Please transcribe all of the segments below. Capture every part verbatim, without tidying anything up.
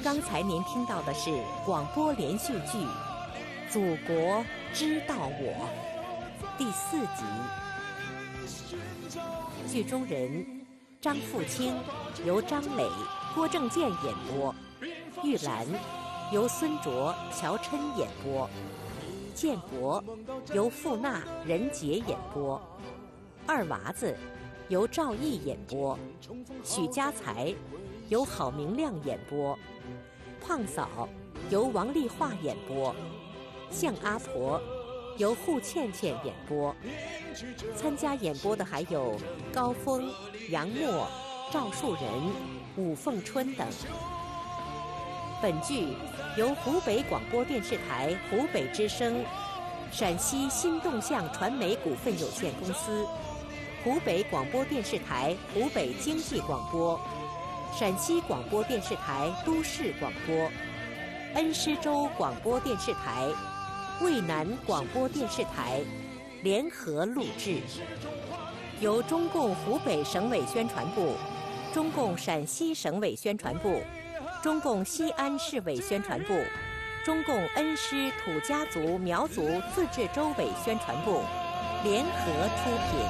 刚才您听到的是广播连续剧《祖国知道我》第四集。剧中人张富清由张磊、郭正健演播，玉兰由孙卓、乔琛演播，建国由傅娜、任杰演播，二娃子由赵毅演播，许家才由郝明亮演播，胖嫂由王丽华演播，向阿婆由户倩倩演播。参加演播的还有高峰、杨默、赵树人、武凤春等。本剧由湖北广播电视台湖北之声、陕西新动向传媒股份有限公司、湖北广播电视台湖北经济广播、陕西广播电视台都市广播、恩施州广播电视台、渭南广播电视台联合录制，由中共湖北省委宣传部、中共陕西省委宣传部、中共西安市委宣传部、中共恩施土家族苗族自治州委宣传部联合出品。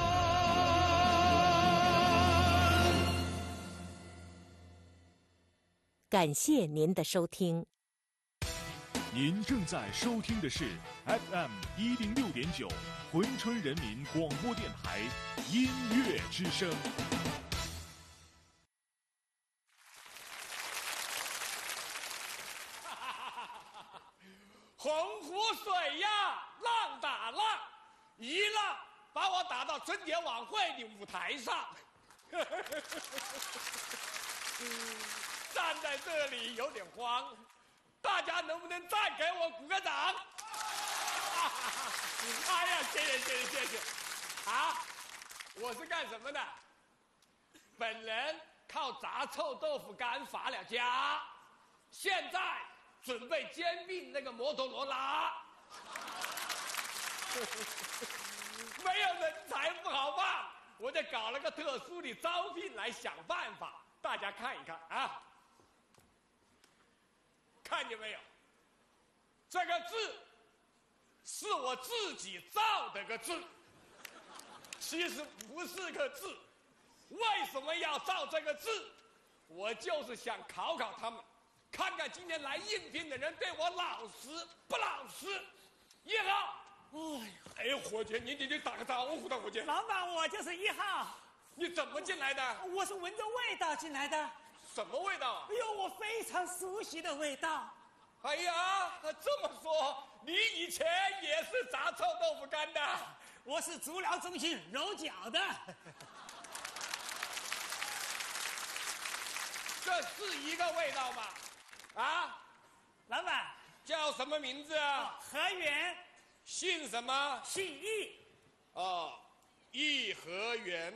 感谢您的收听。 您正在收听的是 F M 一零六点九珲春人民广播电台音乐之声。 洪湖水呀，浪打浪，一浪把我打到春节晚会的舞台上。站在这里有点慌，大家能不能再给我鼓个掌？哎呀，谢谢谢谢谢谢！啊，我是干什么的？本人靠炸臭豆腐干发了家，现在准备兼并那个摩托罗拉。没有人才不好办，我就搞了个特殊的招聘来想办法，大家看一看啊。看见没有？这个字是我自己造的个字，其实不是个字。为什么要造这个字？我就是想考考他们，看看今天来应聘的人对我老实不老实。一号，哎呀，伙计，你你你打个招呼的，伙计。 老板，我就是一号。 你怎么进来的？ 我是闻着味道进来的。 什么味道啊？ 哎呦，我非常熟悉的味道。 哎呀，这么说，你以前也是炸臭豆腐干的？ 我是足疗中心揉脚的。 这是一个味道吗？啊， 老板叫什么名字啊？ 何源。 姓什么？ 姓易。 哦，颐和园。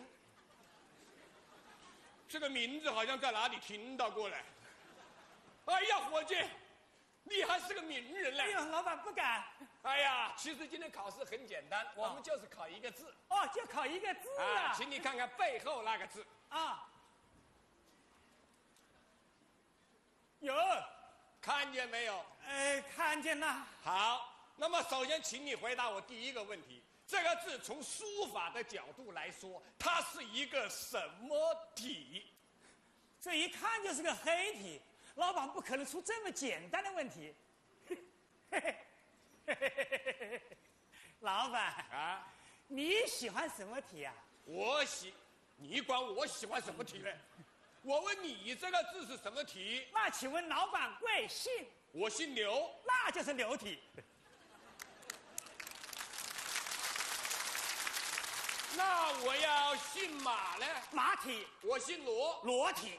这个名字好像在哪里听到过来。哎呀，伙计，你还是个名人嘞！ 哎呦，老板不敢。 哎呀，其实今天考试很简单，我们就是考一个字。 哦，就考一个字啊！ 啊，请你看看背后那个字。 啊，有， 看见没有？ 哎，看见了。 好，那么首先请你回答我第一个问题。这个字从书法的角度来说，它是一个什么体？ 这一看就是个黑体，老板不可能出这么简单的问题。老板啊， 你喜欢什么体啊？ 我喜，你管我喜欢什么体呢？我问你这个字是什么体？ 那请问老板贵姓？ 我姓刘， 那就是刘体。 那我要姓马呢？ 马体。 我姓罗， 裸体。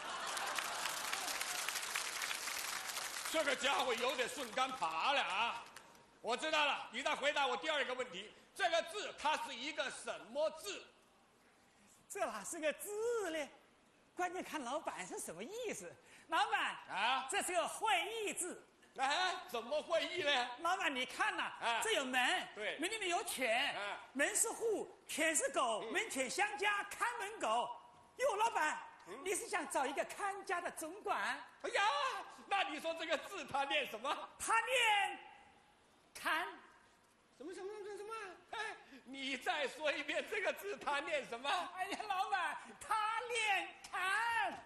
这个家伙有点顺杆爬了啊！我知道了，你再回答我第二个问题。这个字它是一个什么字？ 这哪是个字呢？关键看老板是什么意思。老板啊， 这是个会意字。 哎，怎么会意呢？ 老板，你看呐、啊，这有门， 对， 门里面有犬， 啊、 门是户，犬是狗，嗯、门犬相加，看门狗。哟，老板， 你是想找一个看家的总管？ 哎呀，那你说这个字他念什么？ 他念看。 什么什么什么什么？哎，你再说一遍这个字他念什么？ 哎呀，老板，他念看。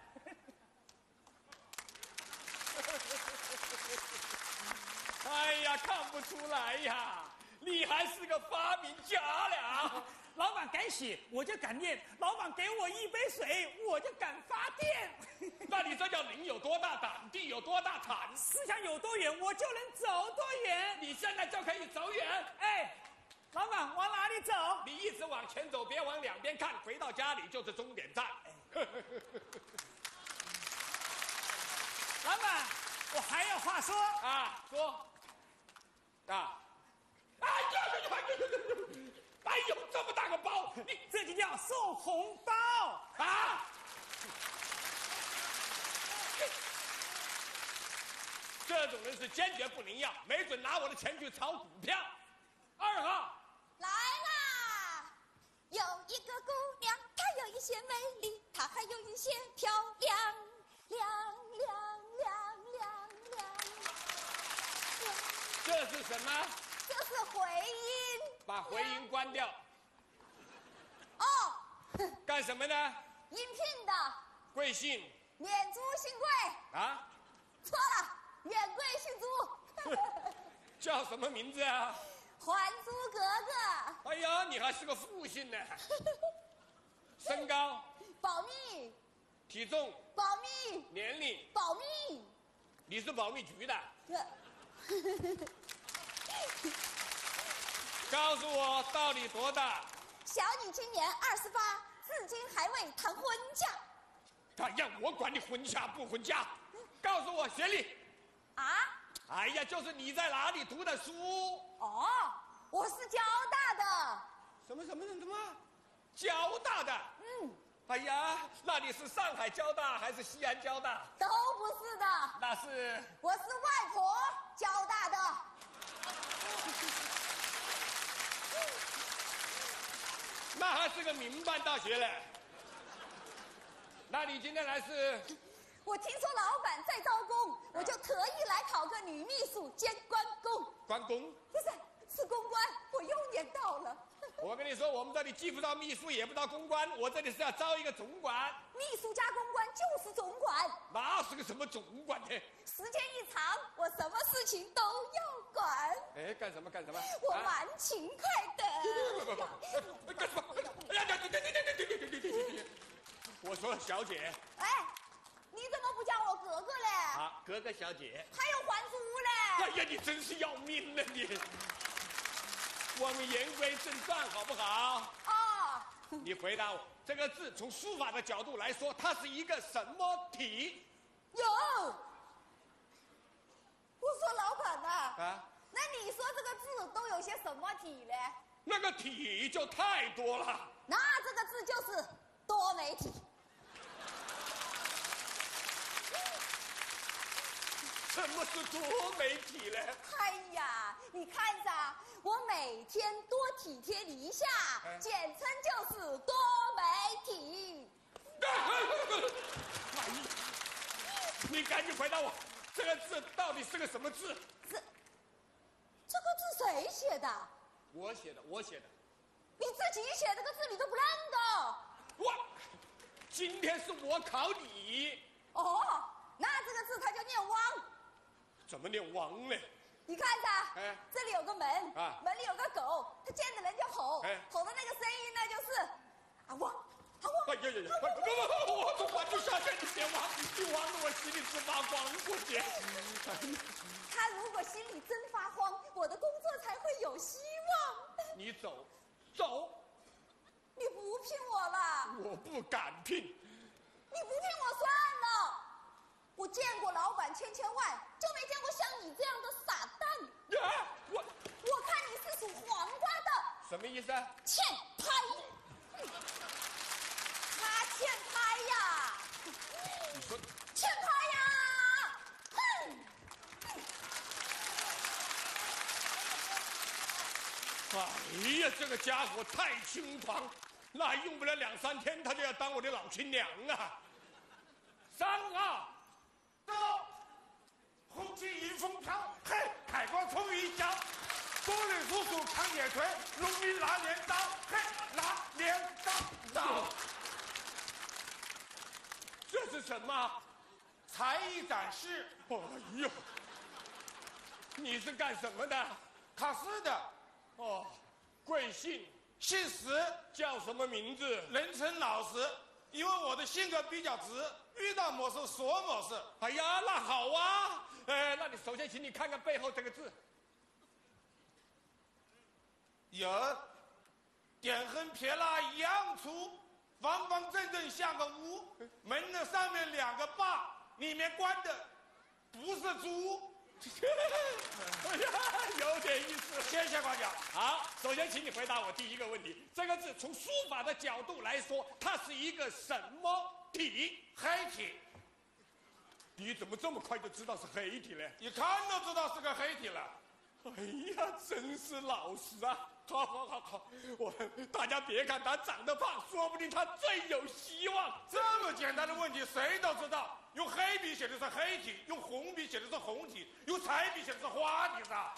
哎呀，看不出来呀，你还是个发明家了。 老板敢写，我就敢念；老板给我一杯水，我就敢发电。 那你这叫人有多大胆，地有多大产。 思想有多远，我就能走多远。 你现在就可以走远。 哎，老板往哪里走？ 你一直往前走，别往两边看，回到家里就是终点站。 老板，我还有话说啊，说啊。哎呦呦呦呦呦！哎呦，这么大个包，你这就叫送红包啊！这种人是坚决不能要，没准拿我的钱去炒股票。二号来啦！有一个姑娘，她有一些美丽，她还有一些漂亮，亮亮亮亮亮。 这是什么？ 这是回音。 把回音关掉。 哦。 干什么呢？ 应聘的。 贵姓？ 免租新贵。 啊？ 错了，免贵姓租。 叫什么名字啊？ 还租格格。 哎呀，你还是个复姓呢。身高？ 保密。 体重？ 保密。 年龄？ 保密。 你是保密局的？告诉我到底多大？ 小女今年二十八，至今还未谈婚嫁。 他让我管你婚嫁不婚嫁？告诉我学历。 啊？ 哎呀，就是你在哪里读的书？ 哦，我是交大的。 什么什么什么？交大的？ 嗯。 哎呀，那你是上海交大还是西安交大？ 都不是的。 那是？ 我是外婆交大的。 那还是个民办大学嘞。那你今天来是？ 我听说老板在招工，我就特意来考个女秘书兼关公。 关公？ 不是，是公关，我又年到了。 我跟你说，我们这里既不招秘书，也不招公关，我这里是要招一个总管。 秘书加公关就是总管。 那是个什么总管呢？ 时间一长，我什么事情都要管。 哎，干什么干什么？ 我蛮勤快的。 干什么？哎呀，对对对对对对对对对对！我说小姐。 哎，你怎么不叫我格格嘞？ 啊，格格小姐。 还有还租嘞？ 哎呀，你真是要命了你！我们言归正传，好不好？ 哦。 你回答我，这个字从书法的角度来说，它是一个什么体？ 有。我说老板呐。 啊。 那你说这个字都有些什么体嘞？ 那个体就太多了。 那这个字就是多媒体。 什么是多媒体呢？ 哎呀，你看着，我每天多体贴你一下，哎、简称就是多媒体。 哎呀，你赶紧回答我，这个字到底是个什么字？ 这这个字谁写的？ 我写的，我写的。 你自己写这个字你都不认得？ 我，今天是我考你。 哦，那这个字它就念汪。 怎么念汪呢？ 你看着， 哎， 这里有个门，啊，门里有个狗，它见着人就吼，哎，吼的那个声音呢就是啊汪，啊汪。 哎呀呀呀！不不不，我总管就下线，你别汪，你汪得我心里直发慌，过节。 他如果心里真发慌，我的工作才会有希望。 你走，走。 你不聘我了？ 我不敢聘。 你不聘我算了。我见过老板千千万，就没见过像你这样的傻蛋。 啊！我我看你是属黄瓜的。 什么意思啊？ 欠拍。他欠拍呀！ 你说欠拍呀！哼！ 哎呀，这个家伙太轻狂，那还用不了两三天，他就要当我的老亲娘啊！ 三二， 走！红旗迎风飘，嘿，开关冲一脚，多雷叔叔扛铁锤，农民拿镰刀，嘿，拿镰刀刀。 这是什么？ 才艺展示。 哎呦，你是干什么的？ 考试的。 哦，贵姓？ 姓石， 叫什么名字？ 人称老石，因为我的性格比较直，遇到某事说某事。 哎呀，那好啊。呃，那你首先请你看看背后这个字。 有，点横撇捺一样粗，方方正正像个屋，门的上面两个把，里面关的不是猪。 哎呀，有点意思。 谢谢夸奖。 好，首先请你回答我第一个问题。这个字从书法的角度来说，它是一个什么体？ 黑体。 你怎么这么快就知道是黑体呢？ 一看都知道是个黑体了。 哎呀，真是老实啊！好好好好，我大家别看他长得胖，说不定他最有希望。 这么简单的问题谁都知道，用黑笔写的是黑体，用红笔写的是红体，用彩笔写的是花体噻。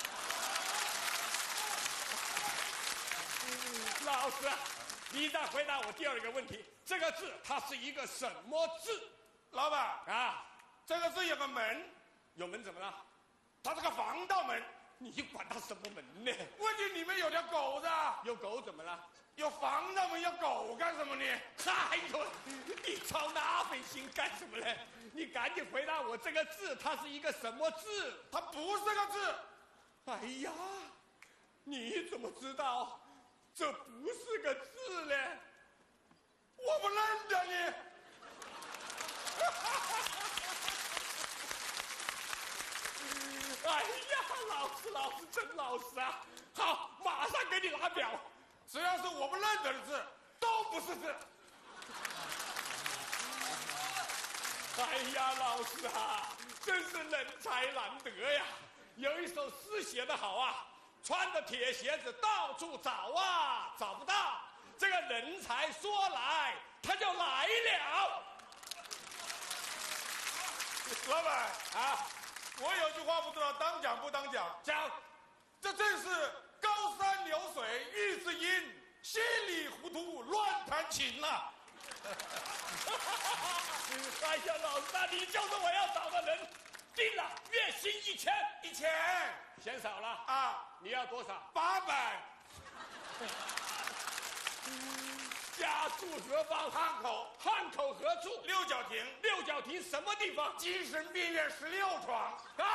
老师，你再回答我第二个问题，这个字它是一个什么字？ 老板啊， 这个字有个门， 有门怎么了？ 它是个防盗门。 你管它什么门呢？ 问题里面有条狗的。 有狗怎么了？ 有防盗门，有狗干什么呢？ 哎呦，你操那份心干什么呢？你赶紧回答我，这个字它是一个什么字？ 它不是个字。 哎呀，你怎么知道这不是个字呢？ 我不认得你。 哎呀，老师，老师真老实啊！好，马上给你拿表。 只要是我不认得的字，都不是字。 哎呀，老师啊，真是人才难得呀！有一首诗写得好啊，穿着铁鞋子到处找啊，找不到。这个人才说来，他就来了。 老板啊， 我有句话不知道当讲不当讲。 讲， 这正是高山流水遇知音，稀里糊涂乱弹琴呐。 哎呀，老师啊，你就是我要找的人。定了，月薪一千， 一千嫌少了啊？ 你要多少？ 八百。 家住何方？ 汉口。 汉口何处？ 六角亭。 六角亭什么地方？ 精神病院十六床。 哎